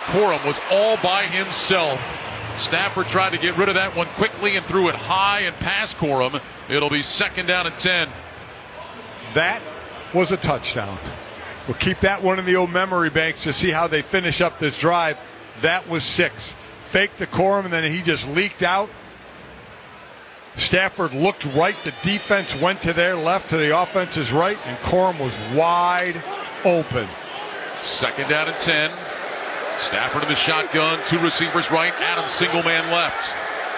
Corum was all by himself. Stafford tried to get rid of that one quickly and threw it high and past Corum. It'll be 2nd down and 10. That was a touchdown. We'll keep that one in the old memory banks to see how they finish up this drive. That was 6. Faked the Corum, and then he just leaked out. Stafford looked right. The defense went to their left, to the offense's right, and Corum was wide open. 2nd down and 10. Stafford in the shotgun. 2 receivers right. Adams single man left.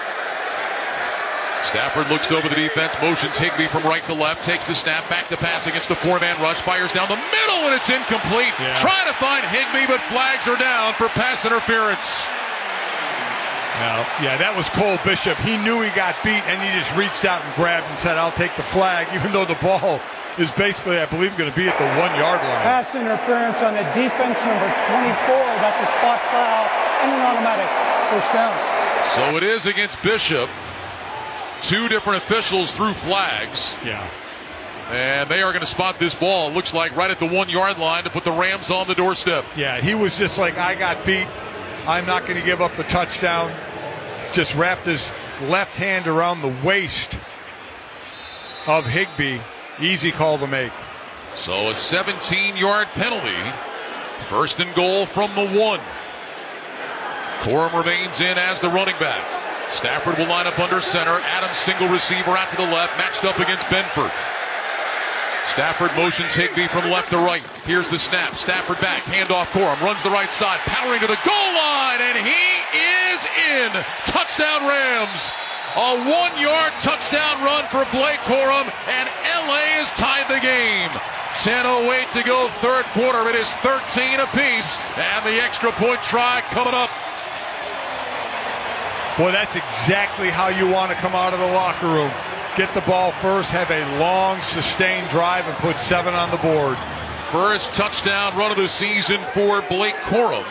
Stafford looks over the defense, motions Higbee from right to left, takes the snap, back to pass against the 4-man rush, fires down the middle, and it's incomplete. Yeah. Trying to find Higbee, but flags are down for pass interference. Yeah, that was Cole Bishop. He knew he got beat, and he just reached out and grabbed and said, I'll take the flag, even though the ball is basically, I believe, going to be at the 1-yard line. Pass interference on the defense, number 24. That's a spot foul and an automatic first down. So it is against Bishop. 2 different officials threw flags. Yeah. And they are going to spot this ball, it looks like, right at the 1-yard line to put the Rams on the doorstep. Yeah, he was just like, I got beat. I'm not going to give up the touchdown. Just wrapped his left hand around the waist of Higbee. Easy call to make. So a 17-yard penalty. 1st and goal from the 1. Corum remains in as the running back. Stafford will line up under center. Adams single receiver out to the left, matched up against Benford. Stafford motions Higbee from left to right. Here's the snap. Stafford back, handoff Corum, runs the right side, powering to the goal line, and he is in. Touchdown Rams. A 1-yard touchdown run for Blake Corum, and LA has tied the game. 10:08 to go, 3rd quarter. It is 13 apiece, and the extra point try coming up. Boy, that's exactly how you want to come out of the locker room. Get the ball first, have a long, sustained drive, and put 7 on the board. First touchdown run of the season for Blake Corum.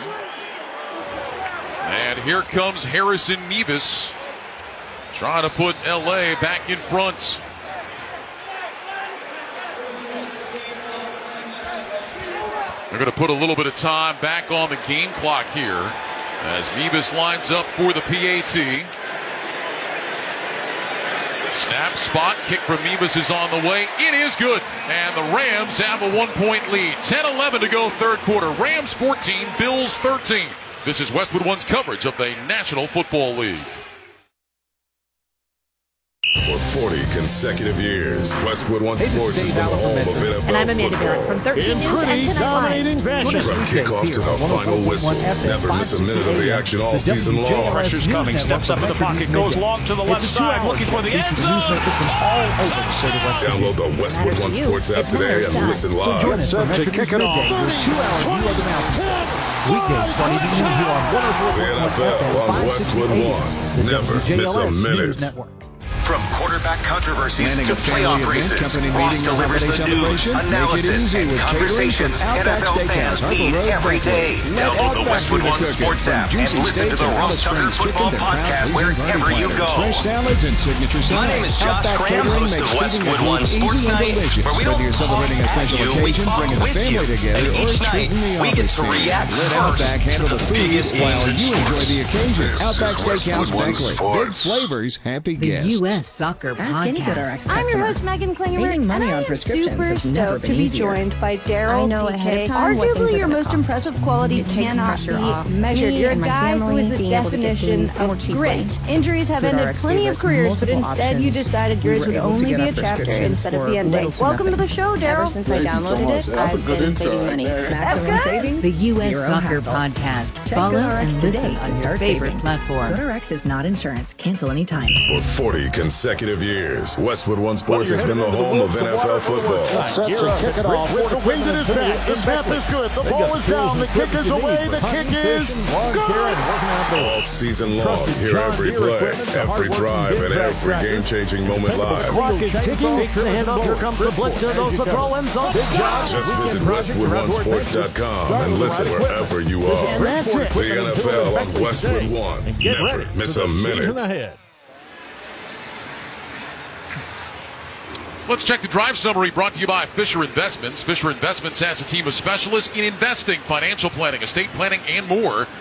And here comes Harrison Mevis trying to put LA back in front. They're going to put a little bit of time back on the game clock here as Mevis lines up for the PAT. Snap, spot, kick from Mevis is on the way. It is good. And the Rams have a 1-point lead. 10-11 to go, 3rd quarter. Rams 14, Bills 13. This is Westwood One's coverage of the National Football League. For 40 consecutive years, Westwood One Sports has been the home of NFL And I'm Amanda Barrett from 13 News and Tonight Live. From kickoff to the final whistle, never miss a minute of the action all season long. Pressure's coming, steps up in the pocket, goes long to the left side, looking for the end zone. Download the Westwood One Sports app today and listen live. To kick it off. 2 hours, you are the mouthpiece. Weekdays starting at noon here on The NFL on Westwood One. Never miss a minute. From quarterback controversies to playoff races, Ross delivers the news, analysis, and conversations NFL fans need every day. Download the Westwood One Sports app and listen to the Ross Tucker Football Podcast wherever you go. My name is Josh Graham, host of Westwood One Sports Night, where we don't talk at you, we talk with you. And each night, we get to react first to the biggest games in sports. This is Westwood One Sports. Flavors, happy The guests. U.S. Soccer Ask any Podcast. GoodRx I'm your customer. host, Megan Klinger. Saving money and on I am prescriptions super has never stoked been to be easier. joined by I Daryl know ahead DK. of time what things Arguably are your gonna most cost. impressive quality It takes cannot pressure off be measured. me You're a and my guy who family is the being able to get definition things more of cheaply. grit. Injuries have ended GoodRx plenty gave of us careers, but multiple instead you options. decided yours We would were able to only get be our a chapter prescription instead of for the ending. little to Welcome to nothing. the show, Ever Daryl. since I downloaded it, I've been saving money. Maximum good. savings, The U.S. zero Soccer hassle. Podcast. Check Follow GoodRx and today listen to on your start favorite saving. platform. GoodRx is not insurance. Cancel anytime. For 40 consecutive years, Westwood One Sports has been the home of NFL football. Set to kick it off with the wind at his back. The snap is good. The ball is down. The kick is away. The kick is good. All season long, hear every play, every drive, and every game-changing moment live. Clock is ticking. Takes the handoff. Here comes the blitz. There goes the throw. End zone. Just visit WestwoodOneSports.com and listen wherever you are. That's it. The NFL on Westwood One. Never miss a minute. Let's check the drive summary brought to you by Fisher Investments. Fisher Investments has a team of specialists in investing, financial planning, estate planning, and more.